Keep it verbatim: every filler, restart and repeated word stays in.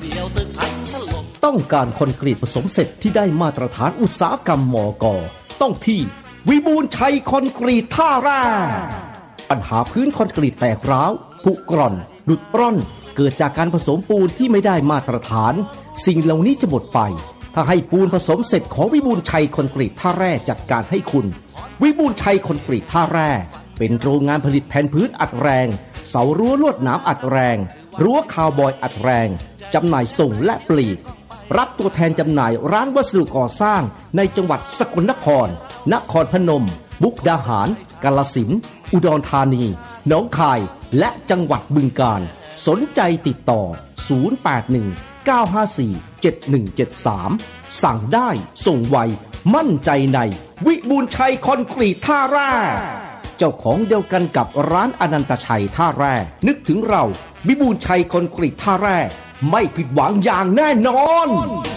ต้องการคอนกรีตผสมเสร็จที่ได้มาตรฐานอุตสาหกรรมมก.ต้องที่วิบูลย์ชัยคอนกรีตท่าแร่ปัญหาพื้นคอนกรีตแตกร้าวผุกร่อนหลุดร่อนเกิดจากการผสมปูนที่ไม่ได้มาตรฐานสิ่งเหล่านี้จะหมดไปถ้าให้ปูนผสมเสร็จของวิบูลย์ชัยคอนกรีตท่าแร่จัดการให้คุณวิบูลย์ชัยคอนกรีตท่าแร่เป็นโรงงานผลิตแผ่นพื้นอัดแรงเสารั้วลวดหนามอัดแรงรั้วคาวบอยอัดแรงจำหน่ายส่งและปลีกรับตัวแทนจำหน่ายร้านวัสดุก่อสร้างในจังหวัดสกลนครนครพนมมุกดาหารกาฬสินธุ์อุดรธานีหนองคายและจังหวัดบึงกาฬสนใจติดต่อศูนย์ แปด หนึ่ง เก้า ห้า สี่ เจ็ด หนึ่ง เจ็ด สามสั่งได้ส่งไวมั่นใจในวิบูลย์ชัยคอนกรีตท่าแร่เจ้าของเดียวกันกับร้านอนันตชัยท่าแร่นึกถึงเราวิบูลย์ชัยคอนกรีตท่าแร่ไม่ผิดหวังอย่างแน่นอน